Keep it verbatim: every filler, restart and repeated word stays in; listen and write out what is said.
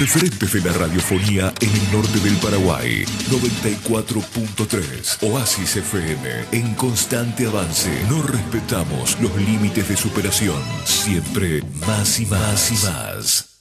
Referentes de la radiofonía en el norte del Paraguay. noventa y cuatro punto tres. Oasis F M. En constante avance. No respetamos los límites de superación. Siempre más y más y más.